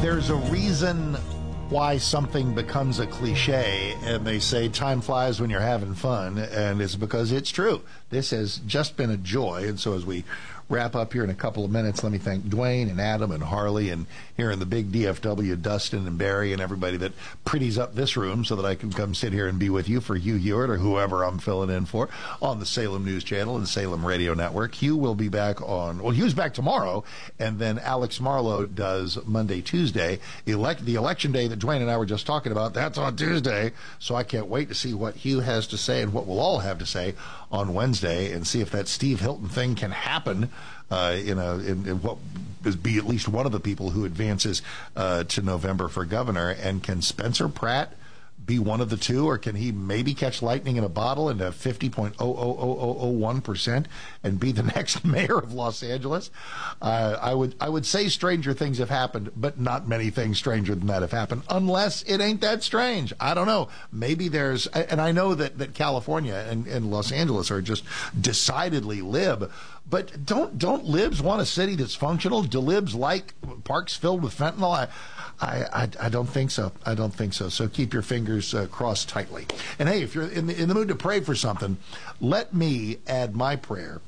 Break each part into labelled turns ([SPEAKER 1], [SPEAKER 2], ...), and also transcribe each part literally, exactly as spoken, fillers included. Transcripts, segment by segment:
[SPEAKER 1] There's a reason why something becomes a cliche, and they say time flies when you're having fun, and it's because it's true. This has just been a joy, and so as we wrap up here in a couple of minutes, let me thank Dwayne and Adam and Harley, and here in the big D F W, Dustin and Barry and everybody that pretties up this room so that I can come sit here and be with you for Hugh Hewitt or whoever I'm filling in for on the Salem News Channel and Salem Radio Network. Hugh will be back on, well, Hugh's back tomorrow, and then Alex Marlowe does Monday, Tuesday. Elect, the election day that Dwayne and I were just talking about, that's on Tuesday, so I can't wait to see what Hugh has to say and what we'll all have to say on Wednesday and see if that Steve Hilton thing can happen. Uh, you know, in, in what is be at least one of the people who advances uh, to November for governor. And can Spencer Pratt be one of the two, or can he maybe catch lightning in a bottle and have fifty point zero zero zero zero zero one percent and be the next mayor of Los Angeles? Uh, I would I would say stranger things have happened, but not many things stranger than that have happened, unless it ain't that strange. I don't know. Maybe there's, and I know that, that California and, and Los Angeles are just decidedly lib, but don't don't libs want a city that's functional? Do libs like parks filled with fentanyl? I, I, I, I don't think so. I don't think so. So keep your fingers uh, crossed tightly. And hey, if you're in the, in the mood to pray for something, let me add my prayer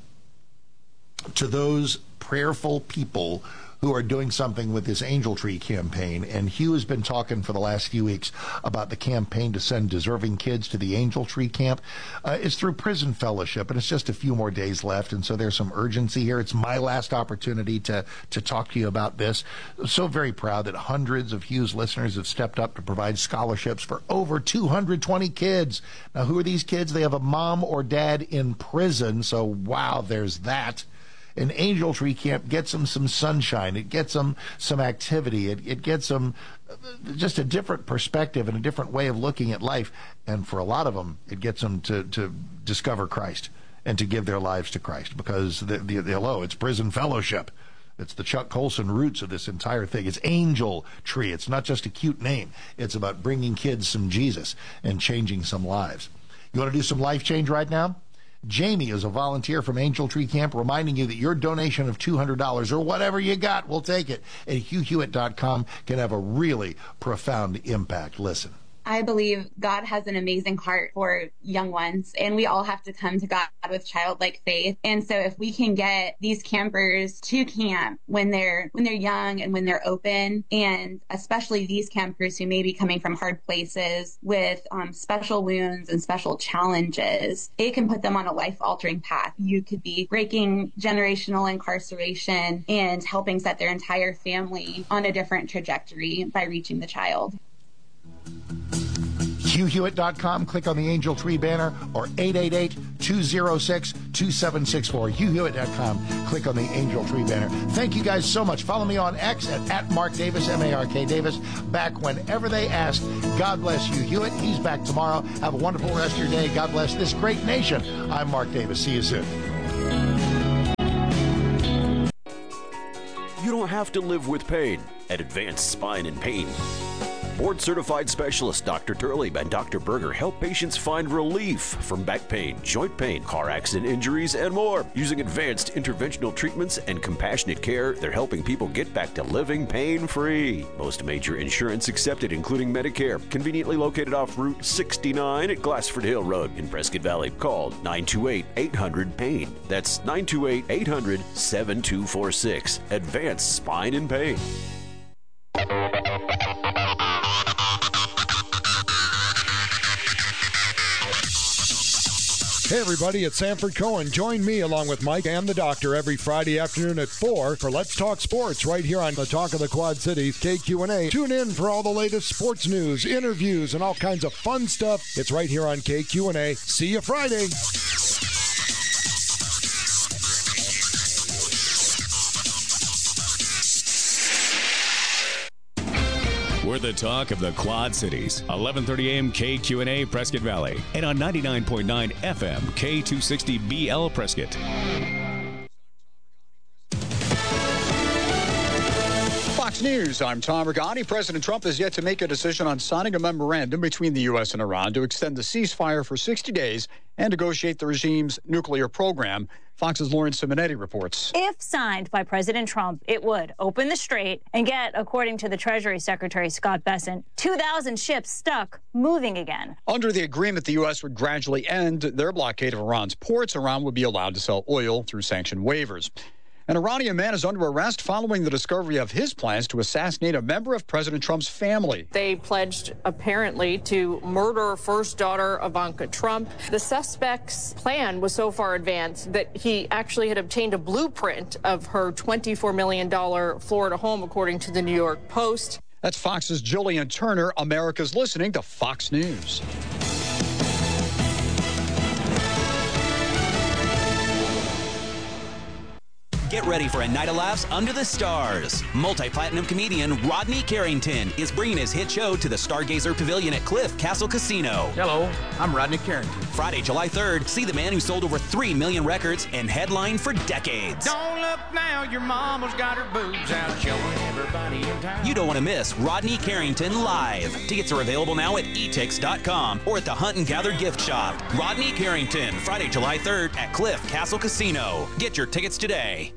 [SPEAKER 1] to those prayerful people who are doing something with this Angel Tree campaign. And Hugh has been talking for the last few weeks about the campaign to send deserving kids to the Angel Tree camp. Uh, it's through Prison Fellowship, and it's just a few more days left, and so there's some urgency here. It's my last opportunity to, to talk to you about this. So very proud that hundreds of Hugh's listeners have stepped up to provide scholarships for over two hundred twenty kids. Now, who are these kids? They have a mom or dad in prison, so wow, there's that. An Angel Tree camp gets them some sunshine. It gets them some activity. It, it gets them just a different perspective and a different way of looking at life. And for a lot of them, it gets them to, to discover Christ and to give their lives to Christ, because, the, the, the, hello, it's Prison Fellowship. It's the Chuck Colson roots of this entire thing. It's Angel Tree. It's not just a cute name. It's about bringing kids some Jesus and changing some lives. You want to do some life change right now? Jamie is a volunteer from Angel Tree Camp, reminding you that your donation of two hundred dollars or whatever you got, we'll take it, at hugh hewitt dot com can have a really profound impact. Listen.
[SPEAKER 2] I believe God has an amazing heart for young ones, and we all have to come to God with childlike faith. And so if we can get these campers to camp when they're when they're young and when they're open, and especially these campers who may be coming from hard places with um, special wounds and special challenges, it can put them on a life-altering path. You could be breaking generational incarceration and helping set their entire family on a different trajectory by reaching the child.
[SPEAKER 1] hugh hewitt dot com, click on the Angel Tree banner, or eight eight eight, two oh six, two seven six four. hugh hewitt dot com, click on the Angel Tree banner. Thank you guys so much. Follow me on X at, at Mark Davis, M A R K Davis. Back whenever they ask. God bless Hugh Hewitt. He's back tomorrow. Have a wonderful rest of your day. God bless this great nation. I'm Mark Davis. See you soon.
[SPEAKER 3] You don't have to live with pain at Advanced Spine and Pain. Board-certified specialists Doctor Turley and Doctor Berger help patients find relief from back pain, joint pain, car accident injuries, and more. Using advanced interventional treatments and compassionate care, they're helping people get back to living pain-free. Most major insurance accepted, including Medicare. Conveniently located off Route sixty-nine at Glassford Hill Road in Prescott Valley. Call nine two eight, eight hundred, pain. That's nine two eight, eight hundred, seven two four six. Advanced Spine and Pain.
[SPEAKER 4] Hey everybody, it's Sanford Cohen. Join me along with Mike and the doctor every Friday afternoon at four for Let's Talk Sports right here on the Talk of the Quad Cities, K Q and A. Tune in for all the latest sports news, interviews, and all kinds of fun stuff. It's right here on K Q and A. See you Friday.
[SPEAKER 5] We're the talk of the Quad Cities. eleven thirty a.m. K Q and A Prescott Valley. And on ninety-nine point nine F M K two sixty B L Prescott.
[SPEAKER 6] Fox News, I'm Tom Regani. President Trump has yet to make a decision on signing a memorandum between the U S and Iran to extend the ceasefire for sixty days and negotiate the regime's nuclear program. Fox's Lauren Simonetti reports.
[SPEAKER 7] If signed by President Trump, it would open the strait and get, according to the Treasury Secretary Scott Bessent, two thousand ships stuck moving again.
[SPEAKER 6] Under the agreement, the U S would gradually end their blockade of Iran's ports. Iran would be allowed to sell oil through sanction waivers. An Iranian man is under arrest following the discovery of his plans to assassinate a member of President Trump's family.
[SPEAKER 8] They pledged, apparently, to murder first daughter Ivanka Trump. The suspect's plan was so far advanced that he actually had obtained a blueprint of her twenty-four million dollars Florida home, according to the New York Post.
[SPEAKER 6] That's Fox's Jillian Turner. America's listening to Fox News.
[SPEAKER 9] Get ready for a night of laughs under the stars. Multi-platinum comedian Rodney Carrington is bringing his hit show to the Stargazer Pavilion at Cliff Castle Casino.
[SPEAKER 10] Hello, I'm Rodney Carrington.
[SPEAKER 9] Friday, July third, see the man who sold over three million records and headlined for decades.
[SPEAKER 10] Don't look now, your mama's got her boobs out showing everybody in town.
[SPEAKER 9] You don't want to miss Rodney Carrington live. Tickets are available now at e tix dot com or at the Hunt and Gather gift shop. Rodney Carrington, Friday, July third at Cliff Castle Casino. Get your tickets today.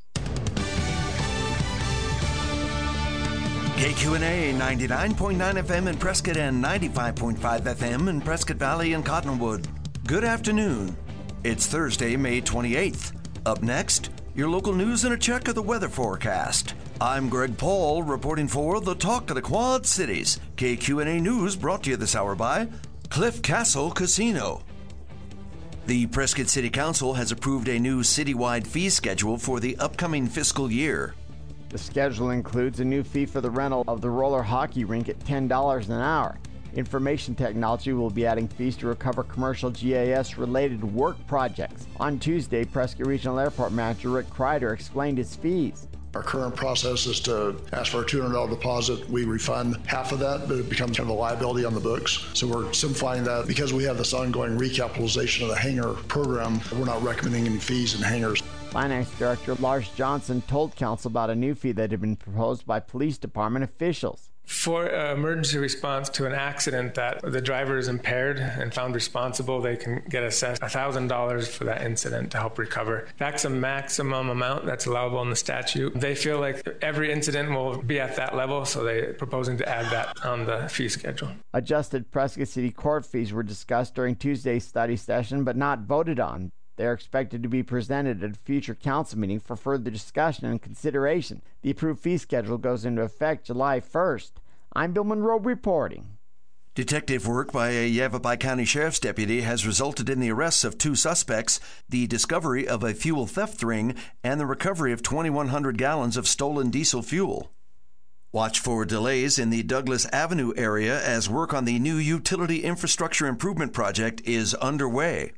[SPEAKER 11] K Q N A ninety-nine point nine F M in Prescott and ninety-five point five F M in Prescott Valley and Cottonwood. Good afternoon. It's Thursday, May twenty-eighth. Up next, your local news and a check of the weather forecast. I'm Greg Paul reporting for the Talk of the Quad Cities. K Q N A News brought to you this hour by Cliff Castle Casino. The Prescott City Council has approved a new citywide fee schedule for the upcoming fiscal year.
[SPEAKER 12] The schedule includes a new fee for the rental of the roller hockey rink at ten dollars an hour. Information Technology will be adding fees to recover commercial G I S-related work projects. On Tuesday, Prescott Regional Airport Manager Rick Kreider explained his fees.
[SPEAKER 13] Our current process is to ask for a two hundred dollars deposit. We refund half of that, but it becomes kind of a liability on the books. So we're simplifying that. Because we have this ongoing recapitalization of the hangar program, we're not recommending any fees in hangars.
[SPEAKER 12] Finance Director Lars Johnson told Council about a new fee that had been proposed by police department officials.
[SPEAKER 14] For uh, emergency response to an accident that the driver is impaired and found responsible, they can get assessed one thousand dollars for that incident to help recover. That's a maximum amount that's allowable in the statute. They feel like every incident will be at that level, so they're proposing to add that on the fee schedule.
[SPEAKER 12] Adjusted Prescott City court fees were discussed during Tuesday's study session, but not voted on. They are expected to be presented at a future council meeting for further discussion and consideration. The approved fee schedule goes into effect July first. I'm Bill Monroe reporting.
[SPEAKER 11] Detective work by a Yavapai County Sheriff's deputy has resulted in the arrests of two suspects, the discovery of a fuel theft ring, and the recovery of twenty-one hundred gallons of stolen diesel fuel. Watch for delays in the Douglas Avenue area as work on the new utility infrastructure improvement project is underway.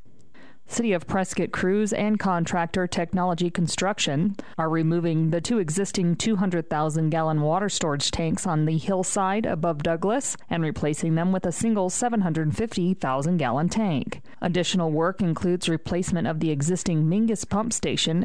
[SPEAKER 15] City of Prescott crews and contractor Technology Construction are removing the two existing two hundred thousand gallon water storage tanks on the hillside above Douglas and replacing them with a single seven hundred fifty thousand gallon tank. Additional work includes replacement of the existing Mingus pump station